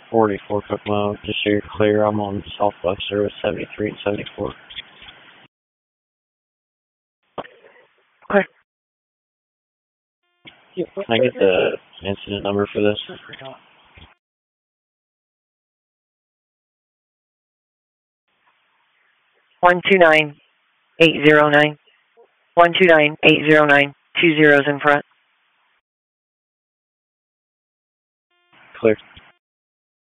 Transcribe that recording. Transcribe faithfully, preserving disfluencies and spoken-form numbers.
forty-four foot mile, just so you're clear, I'm on Southwest Service seventy-three and seventy-four. Okay. Can I get the incident number for this? One two nine eight zero nine. One two nine eight zero nine. Two zeros in front. Clear.